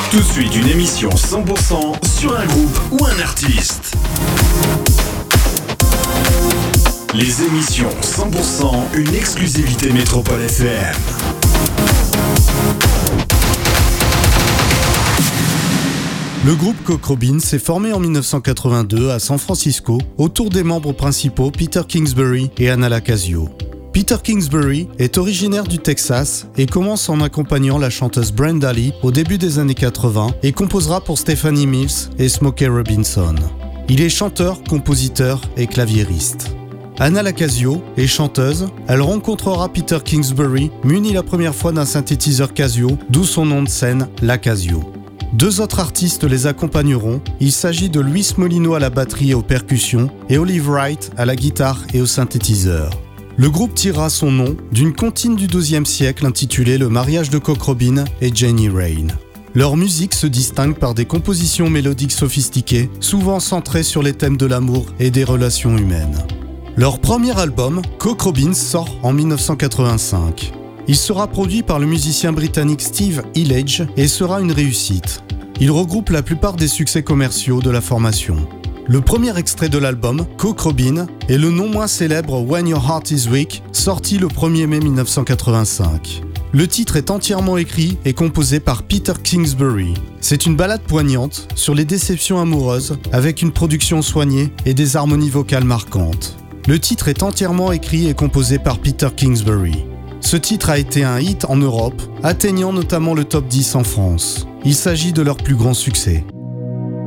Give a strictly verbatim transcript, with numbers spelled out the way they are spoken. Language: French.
Tout de suite, une émission cent pour cent sur un groupe ou un artiste. Les émissions cent pour cent, une exclusivité Métropole F M. Le groupe Coke Robin s'est formé en dix-neuf cent quatre-vingt-deux à San Francisco autour des membres principaux Peter Kingsbury et Anna Lacasio. Peter Kingsbury est originaire du Texas et commence en accompagnant la chanteuse Brenda Lee au début des années quatre-vingts et composera pour Stephanie Mills et Smokey Robinson. Il est chanteur, compositeur et claviériste. Anna Lacasio est chanteuse, elle rencontrera Peter Kingsbury muni la première fois d'un synthétiseur Casio, d'où son nom de scène, Lacasio. Deux autres artistes les accompagneront, il s'agit de Luis Molino à la batterie et aux percussions et Olive Wright à la guitare et au synthétiseur. Le groupe tirera son nom d'une comptine du douzième siècle intitulée Le mariage de Coke Robin et Jenny Rain. Leur musique se distingue par des compositions mélodiques sophistiquées, souvent centrées sur les thèmes de l'amour et des relations humaines. Leur premier album, Coke Robin, sort en dix-neuf cent quatre-vingt-cinq. Il sera produit par le musicien britannique Steve Hillage et sera une réussite. Il regroupe la plupart des succès commerciaux de la formation. Le premier extrait de l'album, Coke Robin, est le non moins célèbre When Your Heart Is Weak, sorti le premier mai dix-neuf cent quatre-vingt-cinq. Le titre est entièrement écrit et composé par Peter Kingsbury. C'est une ballade poignante sur les déceptions amoureuses avec une production soignée et des harmonies vocales marquantes. Le titre est entièrement écrit et composé par Peter Kingsbury. Ce titre a été un hit en Europe, atteignant notamment le top dix en France. Il s'agit de leur plus grand succès.